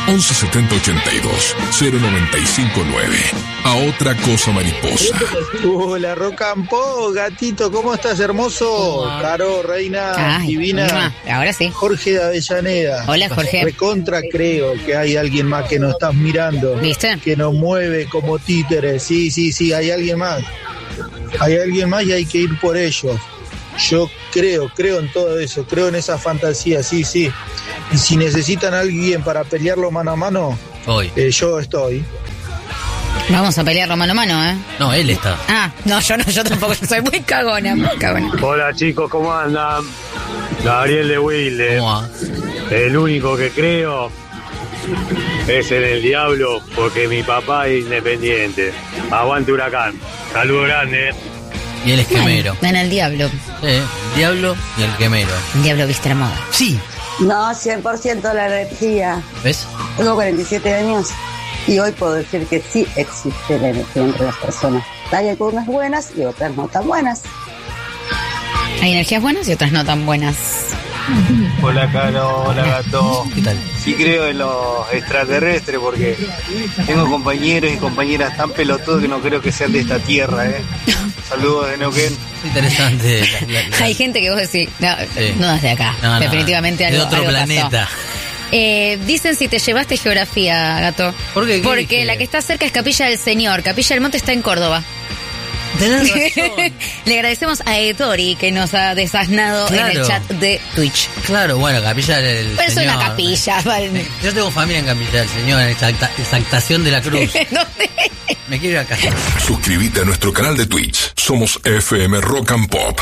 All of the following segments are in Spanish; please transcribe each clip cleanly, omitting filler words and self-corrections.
1170 82 0959. A otra cosa mariposa. Hola, Rocampo, gatito, ¿cómo estás, hermoso? Caro, reina, divina. Ahora sí. Jorge de Avellaneda. Hola, Jorge. Recontra creo que hay alguien más que nos estás mirando. ¿Viste? Que nos mueve como títeres. Sí, hay alguien más. Hay alguien más y hay que ir por ellos. Yo creo en todo eso, creo en esa fantasía, sí. Y si necesitan a alguien para pelearlo mano a mano, yo estoy. Vamos a pelearlo mano a mano, ¿eh? No, él está. No, yo tampoco, yo soy muy cagona, Hola, chicos, ¿cómo andan? Gabriel de Wilde. ¿Cómo va? El único que creo es en el diablo, porque mi papá es independiente. Aguante Huracán. Saludos grandes. Y él es quemero. En el diablo. Sí, el diablo y el quemero. El diablo viste la moda. Sí. No, 100% la energía. ¿Ves? Tengo 47 años y hoy puedo decir que sí existe la energía entre las personas. Hay algunas buenas y otras no tan buenas. Hay energías buenas y otras no tan buenas. Hola, Caro, hola, gato. ¿Qué tal? Sí creo en los extraterrestres porque tengo compañeros y compañeras tan pelotudos que no creo que sean de esta tierra, Saludos de Neuquén. Interesante. Hay gente que vos decís, no es de acá. No, definitivamente algo de otro algo planeta. Pasó. Dicen si te llevaste geografía, gato. ¿Por qué? Porque la que está cerca es Capilla del Señor. Capilla del Monte está en Córdoba. Tenés razón. Le agradecemos a Etori que nos ha desasnado en el chat de Twitch. Claro, bueno, Capilla del Señor. Pero es una capilla. Yo tengo familia en Capilla del Señor, en Exaltación de la Cruz. ¿Dónde? Me quiero ir a casa. Suscríbete a nuestro canal de Twitch. Somos FM Rock and Pop.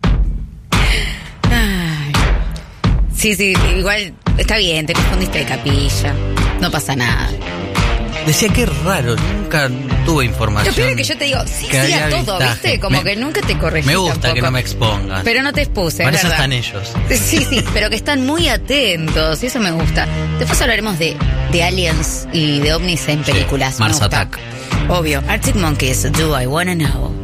Ay. Sí, igual está bien, te respondiste de capilla. No pasa nada. Decía que es raro, nunca tuve información. Lo peor es que yo te digo, sí a todo, ¿viste? Como que nunca te corregí. Me gusta tampoco. que no me expongas. Pero no te expuse, Para es eso verdad. están ellos. Sí, pero que están muy atentos, y eso me gusta. Después hablaremos de aliens y de ovnis en películas. Mars Attack. Obvio. Arctic Monkeys, Do I Wanna Know.